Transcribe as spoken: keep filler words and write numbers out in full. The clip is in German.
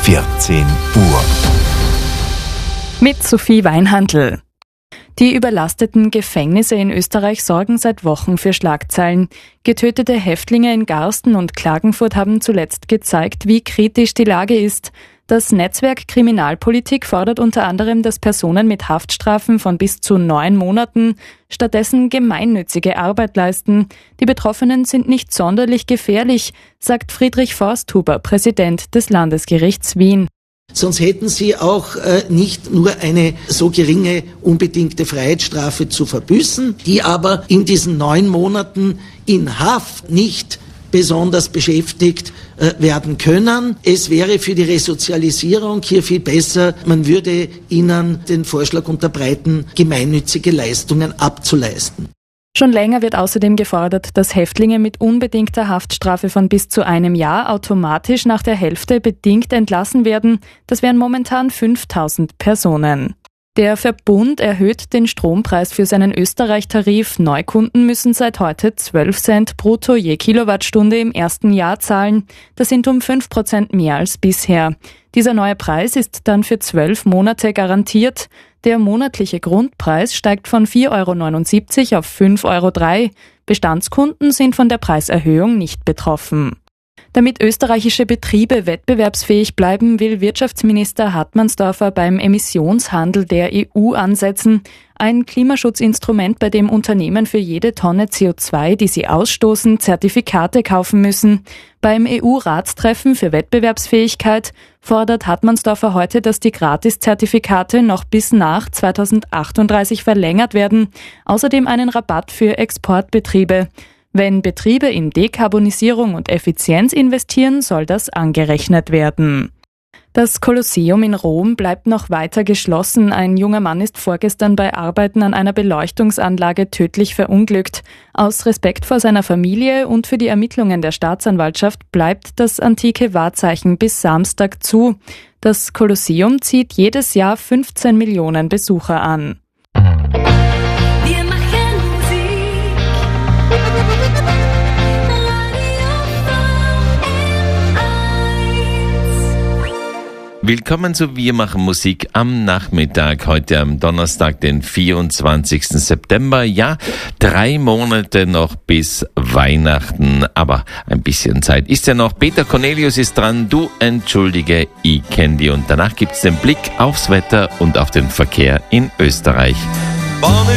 vierzehn Uhr. Mit Sophie Weinhandl. Die überlasteten Gefängnisse in Österreich sorgen seit Wochen für Schlagzeilen. Getötete Häftlinge in Garsten und Klagenfurt haben zuletzt gezeigt, wie kritisch die Lage ist. Das Netzwerk Kriminalpolitik fordert unter anderem, dass Personen mit Haftstrafen von bis zu neun Monaten stattdessen gemeinnützige Arbeit leisten. Die Betroffenen sind nicht sonderlich gefährlich, sagt Friedrich Forsthuber, Präsident des Landesgerichts Wien. Sonst hätten sie auch äh, nicht nur eine so geringe unbedingte Freiheitsstrafe zu verbüßen, die aber in diesen neun Monaten in Haft nicht besonders beschäftigt äh, werden können. Es wäre für die Resozialisierung hier viel besser, man würde ihnen den Vorschlag unterbreiten, gemeinnützige Leistungen abzuleisten. Schon länger wird außerdem gefordert, dass Häftlinge mit unbedingter Haftstrafe von bis zu einem Jahr automatisch nach der Hälfte bedingt entlassen werden. Das wären momentan fünftausend Personen. Der Verbund erhöht den Strompreis für seinen Österreich-Tarif. Neukunden müssen seit heute zwölf Cent brutto je Kilowattstunde im ersten Jahr zahlen. Das sind um fünf Prozent mehr als bisher. Dieser neue Preis ist dann für zwölf Monate garantiert. Der monatliche Grundpreis steigt von vier Euro neunundsiebzig auf fünf Euro drei. Bestandskunden sind von der Preiserhöhung nicht betroffen. Damit österreichische Betriebe wettbewerbsfähig bleiben, will Wirtschaftsminister Hartmannsdorfer beim Emissionshandel der E U ansetzen. Ein Klimaschutzinstrument, bei dem Unternehmen für jede Tonne C O zwei, die sie ausstoßen, Zertifikate kaufen müssen. Beim E U-Ratstreffen für Wettbewerbsfähigkeit fordert Hartmannsdorfer heute, dass die Gratiszertifikate noch bis nach zweitausendachtunddreißig verlängert werden. Außerdem einen Rabatt für Exportbetriebe. Wenn Betriebe in Dekarbonisierung und Effizienz investieren, soll das angerechnet werden. Das Kolosseum in Rom bleibt noch weiter geschlossen. Ein junger Mann ist vorgestern bei Arbeiten an einer Beleuchtungsanlage tödlich verunglückt. Aus Respekt vor seiner Familie und für die Ermittlungen der Staatsanwaltschaft bleibt das antike Wahrzeichen bis Samstag zu. Das Kolosseum zieht jedes Jahr fünfzehn Millionen Besucher an. Willkommen zu Wir machen Musik am Nachmittag, heute am Donnerstag, den vierundzwanzigsten September. Ja, drei Monate noch bis Weihnachten, aber ein bisschen Zeit ist ja noch. Peter Cornelius ist dran, du entschuldige, ich kenn die. Und danach gibt's den Blick aufs Wetter und auf den Verkehr in Österreich.